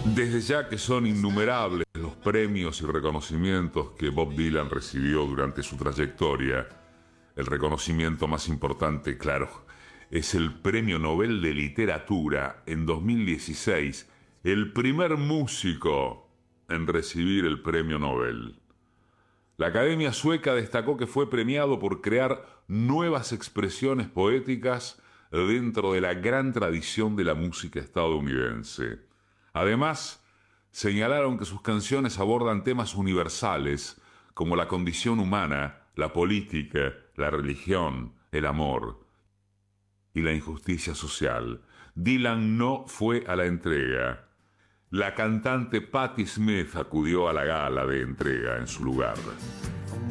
Desde ya que son innumerables los premios y reconocimientos que Bob Dylan recibió durante su trayectoria, el reconocimiento más importante, claro, es el Premio Nobel de Literatura en 2016, el primer músico en recibir el Premio Nobel. La Academia Sueca destacó que fue premiado por crear nuevas expresiones poéticas dentro de la gran tradición de la música estadounidense. Además, señalaron que sus canciones abordan temas universales como la condición humana, la política, la religión, el amor y la injusticia social. Dylan no fue a la entrega. La cantante Patti Smith acudió a la gala de entrega en su lugar.